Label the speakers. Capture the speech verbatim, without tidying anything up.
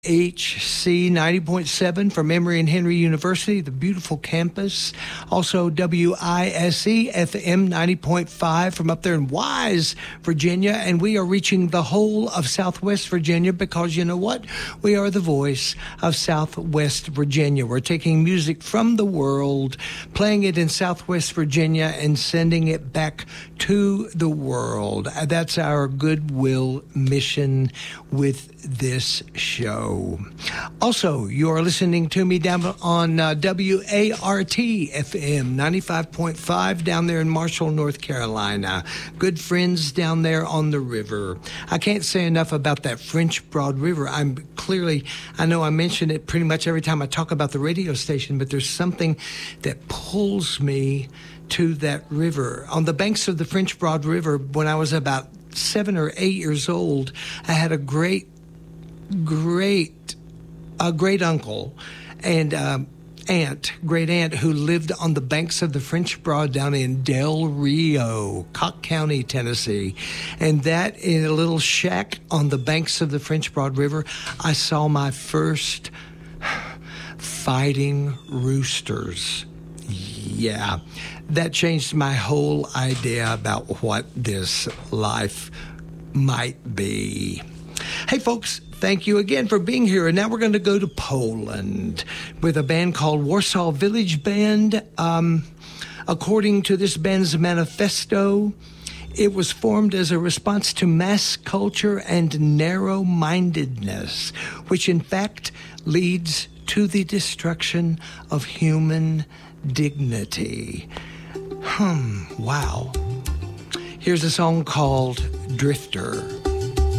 Speaker 1: H C ninety point seven from Emory and Henry University, the beautiful campus. Also W I S E F M ninety point five from up there in Wise, Virginia. And we are reaching the whole of Southwest Virginia because you know what? We are the voice of Southwest Virginia. We're taking music from the world, playing it in Southwest Virginia, and sending it back to the world. That's our goodwill mission with this show. Also, you're listening to me down on uh, W A R T F M ninety-five point five down there in Marshall, North Carolina. Good friends down there on the river. I can't say enough about that French Broad River. I'm clearly, I know I mention it pretty much every time I talk about the radio station, but there's something that pulls me to that river. On the banks of the French Broad River, when I was about seven or eight years old, I had a great great, a great uncle and um, aunt, great aunt, who lived on the banks of the French Broad down in Del Rio, Cock County, Tennessee. And that, in a little shack on the banks of the French Broad River, I saw my first fighting roosters. Yeah, that changed my whole idea about what this life might be. Hey, folks, thank you again for being here. And now we're going to go to Poland with a band called Warsaw Village Band. Um, according to this band's manifesto, it was formed as a response to mass culture and narrow-mindedness, which in fact leads to the destruction of human dignity. Hmm, wow. Here's a song called Drifter.